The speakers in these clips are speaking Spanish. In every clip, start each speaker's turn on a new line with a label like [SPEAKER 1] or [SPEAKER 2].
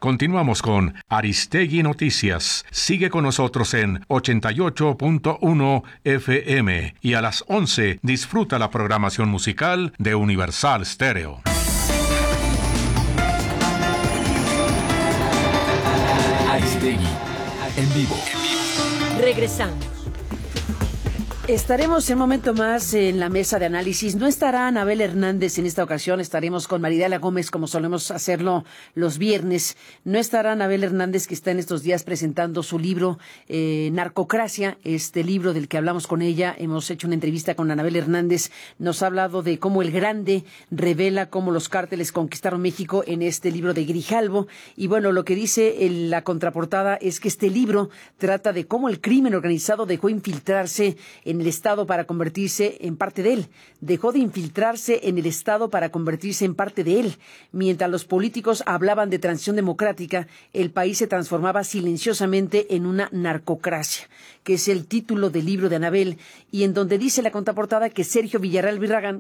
[SPEAKER 1] Continuamos con Aristegui Noticias. Sigue con nosotros en 88.1 FM y a las 11 disfruta la programación musical de Universal Stereo.
[SPEAKER 2] Aristegui en vivo.
[SPEAKER 3] Regresamos. Estaremos en un momento más en la mesa de análisis. No estará Anabel Hernández en esta ocasión. Estaremos con Maridalia Gómez, como solemos hacerlo los viernes. No estará Anabel Hernández, que está en estos días presentando su libro Narcocracia, este libro del que hablamos con ella. Hemos hecho una entrevista con Anabel Hernández. Nos ha hablado de cómo el Grande revela cómo los cárteles conquistaron México en este libro de Grijalvo. Y bueno, lo que dice la contraportada es que este libro trata de cómo el crimen organizado dejó infiltrarse en el Estado para convertirse en parte de él. Dejó de infiltrarse en el Estado para convertirse en parte de él. Mientras los políticos hablaban de transición democrática, el país se transformaba silenciosamente en una narcocracia, que es el título del libro de Anabel, y en donde dice la contraportada que Sergio Villarreal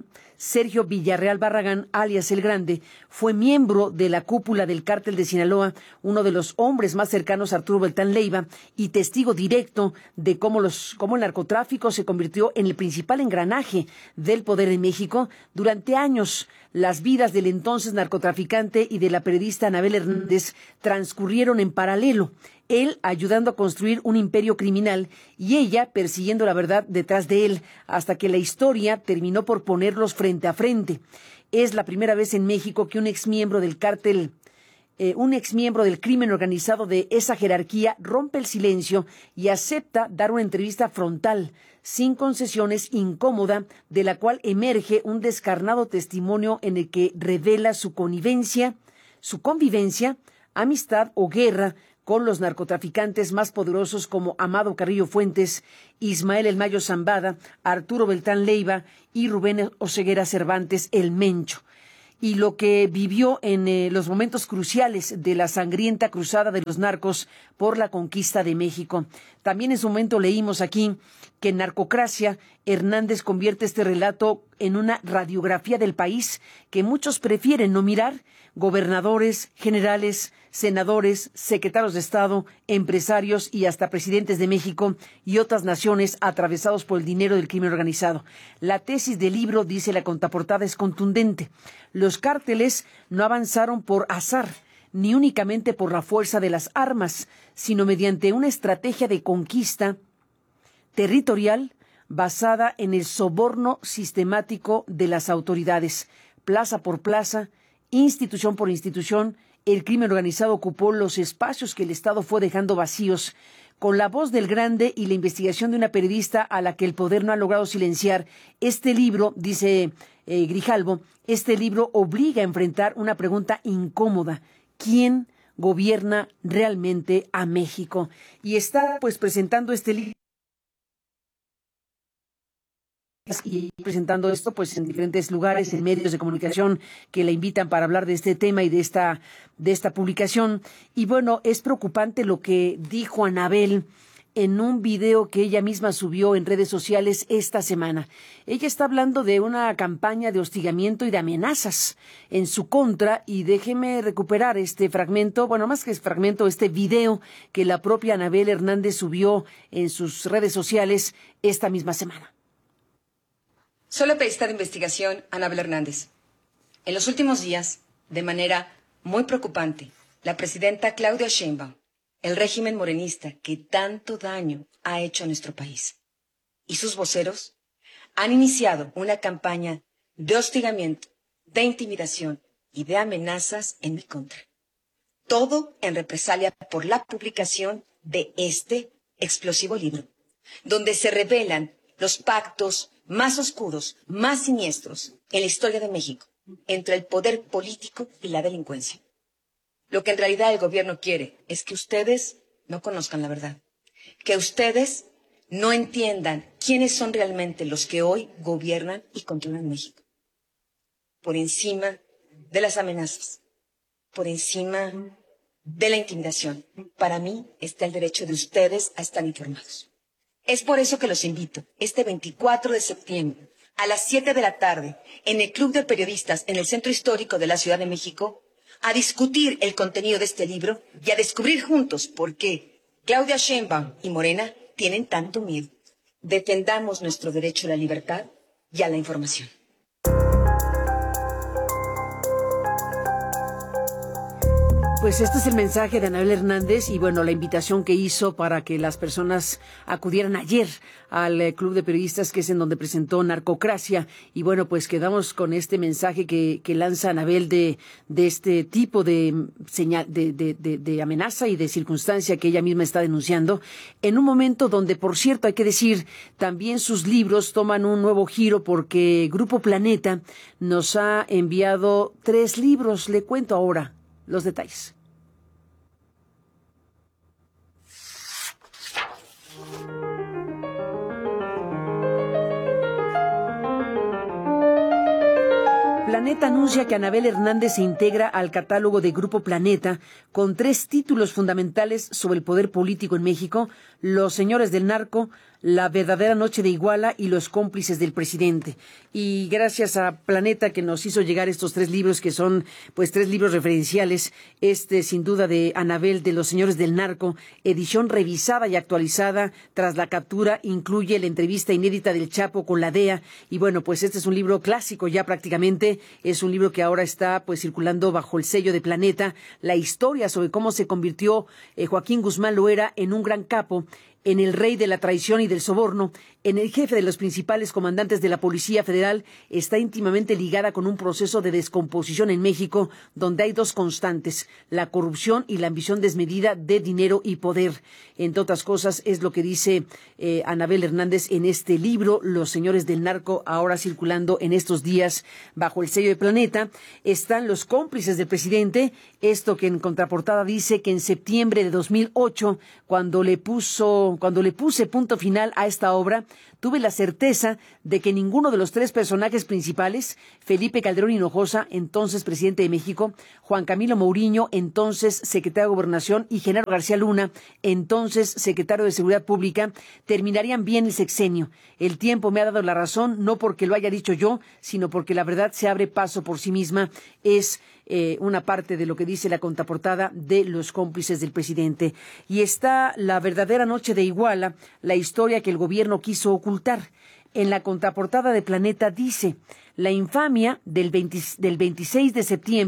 [SPEAKER 3] Barragán, alias El Grande, fue miembro de la cúpula del cártel de Sinaloa, uno de los hombres más cercanos a Arturo Beltrán Leiva y testigo directo de cómo el narcotráfico se convirtió en el principal engranaje del poder en México. Durante años, las vidas del entonces narcotraficante y de la periodista Anabel Hernández transcurrieron en paralelo, él ayudando a construir un imperio criminal y ella persiguiendo la verdad detrás de él, hasta que la historia terminó por ponerlos frente a frente. Es la primera vez en México que un exmiembro del cártel, un exmiembro del crimen organizado de esa jerarquía rompe el silencio y acepta dar una entrevista frontal, sin concesiones, incómoda, de la cual emerge un descarnado testimonio en el que revela su convivencia, amistad o guerra con los narcotraficantes más poderosos como Amado Carrillo Fuentes, Ismael El Mayo Zambada, Arturo Beltrán Leiva y Rubén Oseguera Cervantes El Mencho, y lo que vivió en los momentos cruciales de la sangrienta cruzada de los narcos por la conquista de México. También en su momento leímos aquí que en Narcocracia Hernández convierte este relato en una radiografía del país que muchos prefieren no mirar. Gobernadores, generales, senadores, secretarios de Estado, empresarios y hasta presidentes de México y otras naciones atravesados por el dinero del crimen organizado. La tesis del libro, dice la contraportada, es contundente. Los cárteles no avanzaron por azar, ni únicamente por la fuerza de las armas, sino mediante una estrategia de conquista territorial basada en el soborno sistemático de las autoridades. Plaza por plaza, institución por institución, el crimen organizado ocupó los espacios que el Estado fue dejando vacíos. Con la voz del Grande y la investigación de una periodista a la que el poder no ha logrado silenciar, este libro, dice Grijalvo, este libro obliga a enfrentar una pregunta incómoda: ¿quién gobierna realmente a México? Y está pues presentando este libro y presentando esto pues en diferentes lugares, en medios de comunicación que la invitan para hablar de este tema y de esta publicación. Y bueno, es preocupante lo que dijo Anabel en un video que ella misma subió en redes sociales esta semana. Ella está hablando de una campaña de hostigamiento y de amenazas en su contra, y déjeme recuperar este fragmento, bueno, más que fragmento, este video que la propia Anabel Hernández subió en sus redes sociales esta misma semana.
[SPEAKER 4] Soy la periodista de investigación Anabel Hernández. En los últimos días, de manera muy preocupante, la presidenta Claudia Sheinbaum, el régimen morenista que tanto daño ha hecho a nuestro país, y sus voceros han iniciado una campaña de hostigamiento, de intimidación y de amenazas en mi contra. Todo en represalia por la publicación de este explosivo libro, donde se revelan los pactos más oscuros, más siniestros en la historia de México, entre el poder político y la delincuencia. Lo que en realidad el gobierno quiere es que ustedes no conozcan la verdad, que ustedes no entiendan quiénes son realmente los que hoy gobiernan y controlan México. Por encima de las amenazas, por encima de la intimidación, para mí está el derecho de ustedes a estar informados. Es por eso que los invito este 24 de septiembre a las 7 de la tarde en el Club de Periodistas en el Centro Histórico de la Ciudad de México a discutir el contenido de este libro y a descubrir juntos por qué Claudia Sheinbaum y Morena tienen tanto miedo. Defendamos nuestro derecho a la libertad y a la información.
[SPEAKER 3] Pues este es el mensaje de Anabel Hernández y bueno, la invitación que hizo para que las personas acudieran ayer al Club de Periodistas, que es en donde presentó Narcocracia. Y bueno, pues quedamos con este mensaje que lanza Anabel de este tipo de señal, de amenaza y de circunstancia que ella misma está denunciando, en un momento donde, por cierto, hay que decir, también sus libros toman un nuevo giro porque Grupo Planeta nos ha enviado 3 libros. Le cuento ahora los detalles. Planeta anuncia que Anabel Hernández se integra al catálogo de Grupo Planeta con 3 títulos fundamentales sobre el poder político en México: Los señores del narco, La verdadera noche de Iguala y Los cómplices del presidente. Y gracias a Planeta, que nos hizo llegar estos 3 libros, que son pues 3 libros referenciales, sin duda de Anabel, de Los señores del narco, edición revisada y actualizada tras la captura, incluye la entrevista inédita del Chapo con la DEA. Y bueno, pues este es un libro clásico ya prácticamente, es un libro que ahora está pues circulando bajo el sello de Planeta, la historia sobre cómo se convirtió Joaquín Guzmán Loera en un gran capo, en el rey de la traición y del soborno, en el jefe de los principales comandantes de la Policía Federal. Está íntimamente ligada con un proceso de descomposición en México, donde hay 2 constantes: la corrupción y la ambición desmedida de dinero y poder. Entre otras cosas, es lo que dice Anabel Hernández en este libro, Los señores del narco, ahora circulando en estos días bajo el sello de Planeta. Están Los cómplices del presidente, esto que en contraportada dice que en septiembre de 2008, cuando le puse punto final a esta obra, tuve la certeza de que ninguno de los 3 personajes principales, Felipe Calderón Hinojosa, entonces presidente de México, Juan Camilo Mourinho, entonces secretario de Gobernación, y Genaro García Luna, entonces secretario de Seguridad Pública, terminarían bien el sexenio. El tiempo me ha dado la razón, no porque lo haya dicho yo, sino porque la verdad se abre paso por sí misma. Es una parte de lo que dice la contraportada de Los cómplices del presidente. Y está La verdadera noche de Iguala, la historia que el gobierno quiso ocultar. En la contraportada de Planeta dice: la infamia del 26 de septiembre